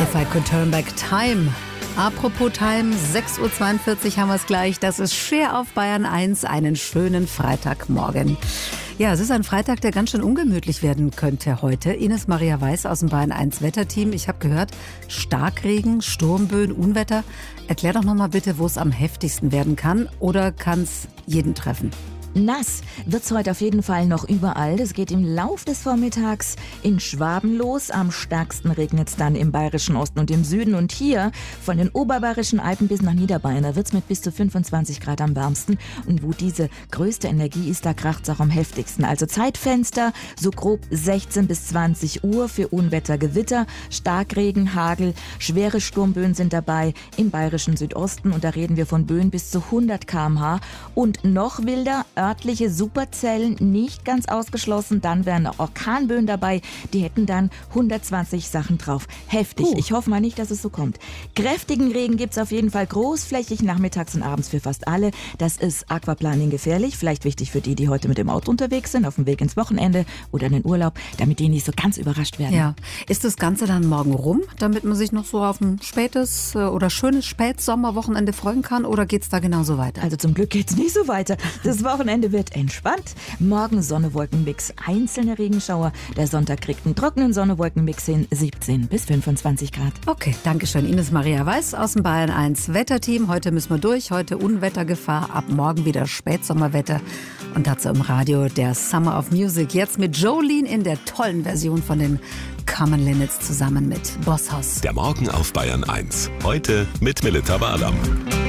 If I could turn back time. Apropos Time, 6.42 Uhr haben wir es gleich. Das ist Cher auf Bayern 1. Einen schönen Freitagmorgen. Ja, es ist ein Freitag, der ganz schön ungemütlich werden könnte heute. Ines Maria Weiß aus dem Bayern 1 Wetterteam. Ich habe gehört, Starkregen, Sturmböen, Unwetter. Erklär doch nochmal bitte, wo es am heftigsten werden kann. Oder kann es jeden treffen? Nass wird's heute auf jeden Fall noch überall. Das geht im Lauf des Vormittags in Schwaben los. Am stärksten regnet's dann im bayerischen Osten und im Süden. Und hier von den oberbayerischen Alpen bis nach Niederbayern, da wird's mit bis zu 25 Grad am wärmsten. Und wo diese größte Energie ist, da kracht's auch am heftigsten. Also Zeitfenster so grob 16 bis 20 Uhr für Unwetter, Gewitter, Starkregen, Hagel, schwere Sturmböen sind dabei im bayerischen Südosten. Und da reden wir von Böen bis zu 100 km/h. Und noch wilder, örtliche Superzellen nicht ganz ausgeschlossen. Dann wären Orkanböen dabei. Die hätten dann 120 Sachen drauf. Heftig. Ich hoffe mal nicht, dass es so kommt. Kräftigen Regen gibt's auf jeden Fall großflächig nachmittags und abends für fast alle. Das ist Aquaplaning gefährlich. Vielleicht wichtig für die heute mit dem Auto unterwegs sind, auf dem Weg ins Wochenende oder in den Urlaub, damit die nicht so ganz überrascht werden. Ja. Ist das Ganze dann morgen rum, damit man sich noch so auf ein spätes oder schönes Spätsommerwochenende freuen kann? Oder geht's da genauso weiter? Also zum Glück geht's nicht so weiter. Das Wochenende wird entspannt. Morgen Sonne-Wolken-Mix, einzelne Regenschauer. Der Sonntag kriegt einen trockenen Sonne-Wolken-Mix hin, 17 bis 25 Grad. Okay, danke schön. Ines Maria Weiß aus dem Bayern 1 Wetterteam. Heute müssen wir durch. Heute Unwettergefahr. Ab morgen wieder Spätsommerwetter. Und dazu im Radio der Summer of Music. Jetzt mit Jolene in der tollen Version von den Common Linnets zusammen mit Bosshaus. Der Morgen auf Bayern 1. Heute mit Melita Badam.